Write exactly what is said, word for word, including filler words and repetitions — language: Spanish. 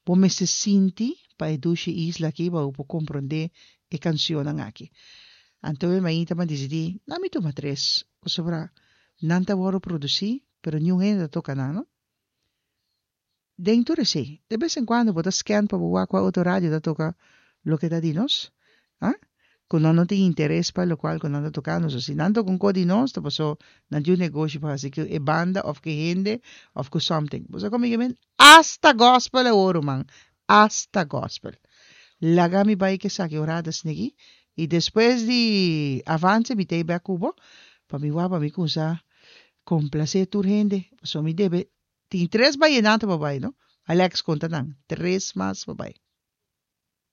me se sinti pa edushi isla aqui ba upo comprender e canción aqui. Então me ainda me decidi, na me toma três, o sobra nanta woro produzir, pero nenhum ainda toca não. Dentro sí, de vez en cuando botas scan pa buwa kwa autoradio da toca lo que da dinos, ¿ah? Cuando no tiene interés para lo cual cuando anda tocando, so, si nanto con codi nos, to paso na ju negocio pa así que e banda of que gente of que something. Pues como que hasta gospel e oro man, hasta gospel. Laga mi bai que saque oradas negi y después de avance mi te ba cubo, pa mi wa pa mi cosa complacer tu gente, so mi debe. Tem três vallenatos, papai, não? Alex conta não. Três mais, papai.